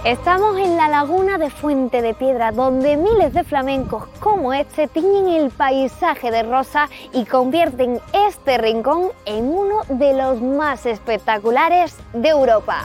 Estamos en la laguna de Fuente de Piedra, donde miles de flamencos como este tiñen el paisaje de rosa y convierten este rincón en uno de los más espectaculares de Europa.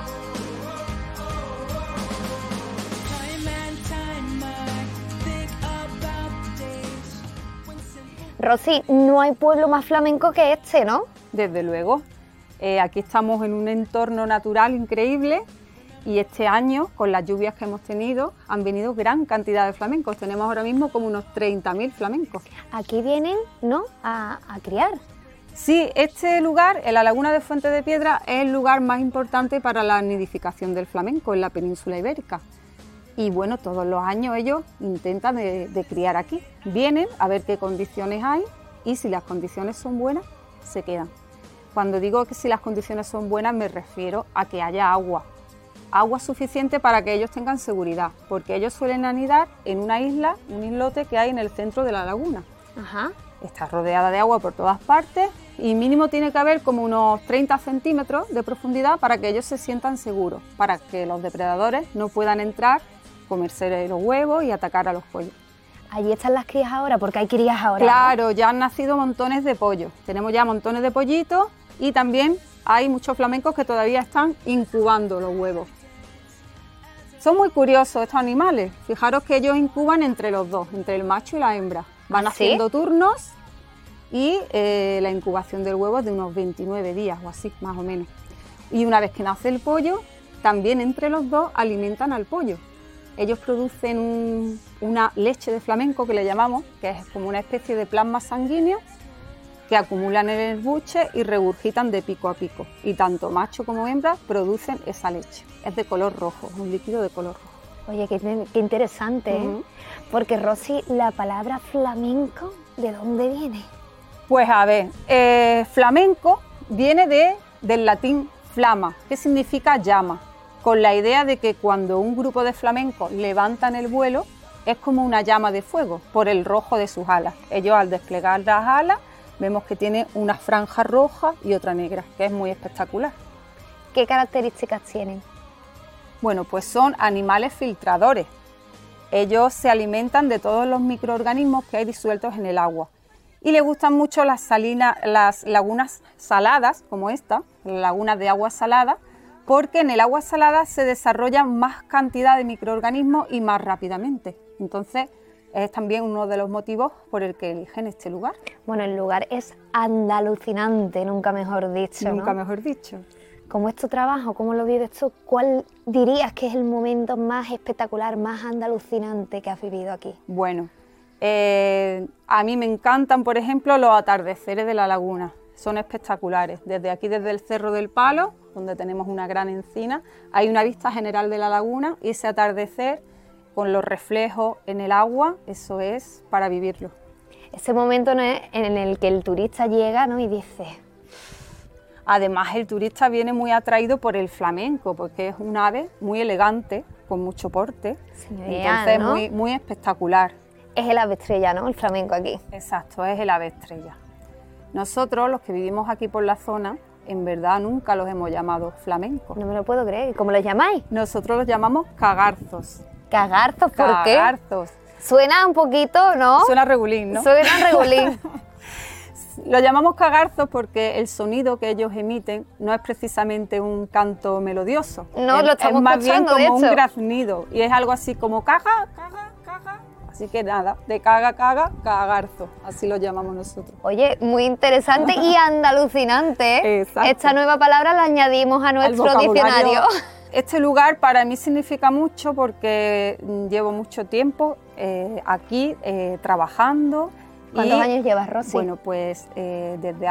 Rosy, no hay pueblo más flamenco que este, ¿no? Desde luego. Aquí estamos en un entorno natural increíble. Y este año, con las lluvias que hemos tenido, han venido gran cantidad de flamencos. Tenemos ahora mismo como unos 30.000 flamencos. Aquí vienen, ¿no?, a criar. Sí, este lugar, en la laguna de Fuente de Piedra, es el lugar más importante para la nidificación del flamenco en la península ibérica. Y bueno, todos los años ellos intentan de criar aquí. Vienen a ver qué condiciones hay y si las condiciones son buenas, se quedan. Cuando digo que si las condiciones son buenas, me refiero a que haya agua. Agua suficiente para que ellos tengan seguridad, porque ellos suelen anidar en una isla, un islote que hay en el centro de la laguna. Ajá. Está rodeada de agua por todas partes y mínimo tiene que haber como unos 30 centímetros de profundidad para que ellos se sientan seguros, para que los depredadores no puedan entrar, comerse los huevos y atacar a los pollos. Allí están las crías ahora, porque hay crías ahora. Claro, ¿no? ya han nacido montones de pollos, tenemos ya montones de pollitos y también hay muchos flamencos que todavía están incubando los huevos. Son muy curiosos estos animales. Fijaros que ellos incuban entre los dos, entre el macho y la hembra. Van haciendo turnos y la incubación del huevo es de unos 29 días o así, más o menos. Y una vez que nace el pollo, también entre los dos alimentan al pollo. Ellos producen una leche de flamenco que le llamamos, que es como una especie de plasma sanguíneo que acumulan en el buche y regurgitan de pico a pico. Y tanto macho como hembra producen esa leche. Es de color rojo, un líquido de color rojo. Oye, qué interesante, ¿eh? Porque, Rosy, la palabra flamenco, ¿de dónde viene? Pues a ver, flamenco viene del latín flama, que significa llama, con la idea de que cuando un grupo de flamencos levantan el vuelo, es como una llama de fuego, por el rojo de sus alas. Ellos, al desplegar las alas, vemos que tiene una franja roja y otra negra, que es muy espectacular. ¿Qué características tienen? Bueno, pues son animales filtradores. Ellos se alimentan de todos los microorganismos que hay disueltos en el agua. Y les gustan mucho las lagunas saladas, como esta, lagunas de agua salada, porque en el agua salada se desarrollan más cantidad de microorganismos y más rápidamente. Entonces, es también uno de los motivos por el que eligen este lugar. Bueno, el lugar es andalucinante, nunca mejor dicho, Nunca ¿no? mejor dicho. ¿Cómo es tu trabajo? ¿Cómo lo vives tú? ¿Cuál dirías que es el momento más espectacular, más andalucinante que has vivido aquí? Bueno, a mí me encantan, por ejemplo, los atardeceres de la laguna. Son espectaculares. Desde aquí, desde el Cerro del Palo, donde tenemos una gran encina, hay una vista general de la laguna y ese atardecer con los reflejos en el agua, eso es para vivirlo. Ese momento, ¿no?, es en el que el turista llega, ¿no?, y dice... Además, el turista viene muy atraído por el flamenco, porque es un ave muy elegante, con mucho porte, entonces ¿no? muy espectacular. Es el ave estrella, ¿no?, el flamenco aquí. Exacto, es el ave estrella. Nosotros, los que vivimos aquí por la zona, en verdad nunca los hemos llamado flamencos. No me lo puedo creer. ¿Cómo los llamáis? Nosotros los llamamos cagarzos. ¿Cagarzos? ¿Por qué? Cagarzos. Suena un poquito, ¿no? Suena regulín, ¿no? Suena regulín. Lo llamamos cagarzos porque el sonido que ellos emiten no es precisamente un canto melodioso. No, lo estamos escuchando, es más bien como un de hecho. graznido y es algo así como caga, caga, caga. Así que nada, de caga, caga, cagarzo, así lo llamamos nosotros. Oye, muy interesante y andalucinante, ¿eh? Exacto. Esta nueva palabra la añadimos a nuestro diccionario. Este lugar para mí significa mucho porque llevo mucho tiempo aquí trabajando. ¿Cuántos años llevas, Rosy? Bueno, pues desde